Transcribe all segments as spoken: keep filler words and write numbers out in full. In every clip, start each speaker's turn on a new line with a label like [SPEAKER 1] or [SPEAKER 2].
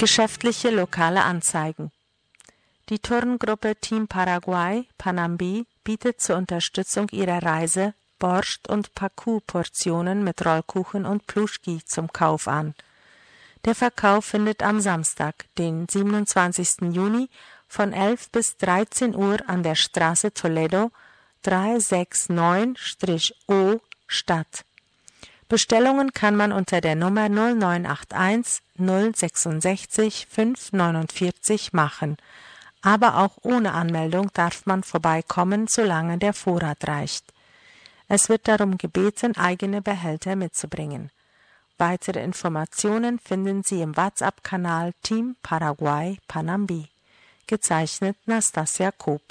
[SPEAKER 1] Geschäftliche lokale Anzeigen. Die Turngruppe Team Paraguay Panambi bietet zur Unterstützung ihrer Reise Borscht- und Pacu-Portionen mit Rollkuchen und Pluschki zum Kauf an. Der Verkauf findet am Samstag, den siebenundzwanzigsten Juni, von elf bis dreizehn Uhr an der Straße Toledo drei sechs neun O statt. Bestellungen kann man unter der Nummer null neun acht eins null sechsundsechzig fünfhundertneunundvierzig machen, aber auch ohne Anmeldung darf man vorbeikommen, solange der Vorrat reicht. Es wird darum gebeten, eigene Behälter mitzubringen. Weitere Informationen finden Sie im WhatsApp-Kanal Team Paraguay Panambi. Gezeichnet Nastasia Koop.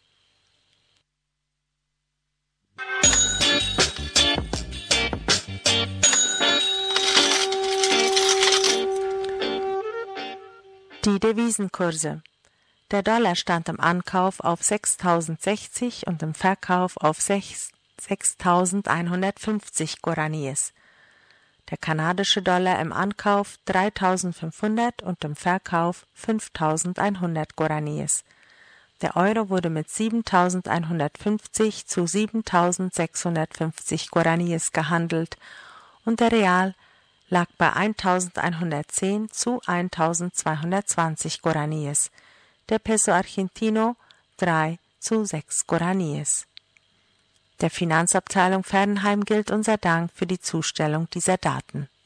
[SPEAKER 1] Die Devisenkurse. Der Dollar stand im Ankauf auf sechstausendsechzig und im Verkauf auf sechstausendeinhundertfünfzig Guaraníes. Der kanadische Dollar im Ankauf dreitausendfünfhundert und im Verkauf fünftausendeinhundert Guaraníes. Der Euro wurde mit siebentausendeinhundertfünfzig zu siebentausendsechshundertfünfzig Guaraníes gehandelt und der Real lag bei eintausendeinhundertzehn zu eintausendzweihundertzwanzig Guaraníes. Der Peso Argentino drei zu sechs Guaraníes. Der Finanzabteilung Fernheim gilt unser Dank für die Zustellung dieser Daten.